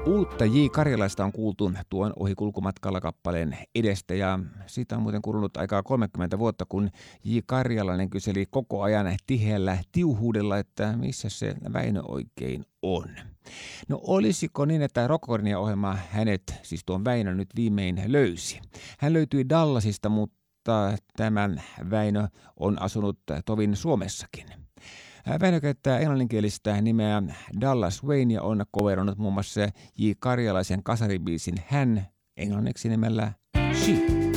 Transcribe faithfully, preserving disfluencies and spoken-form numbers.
Uutta J. Karjalaista on kuultu tuon ohikulkumatkalla kappaleen edestä ja siitä on muuten kulunut aikaa kolmekymmentä vuotta, kun J. Karjalainen kyseli koko ajan tiheällä tiuhuudella, että missä se Väinö oikein on. No olisiko niin, että Rockokornia-ohjelma hänet, siis tuon Väinö, nyt viimein löysi? Hän löytyi Dallasista, mutta tämän Väinö on asunut tovin Suomessakin. Väinö käyttää englanninkielistä nimeä Dallas Wayne ja on coverannut muun muassa J. Karjalaisen kasaribiisin Hän englanniksi nimellä She.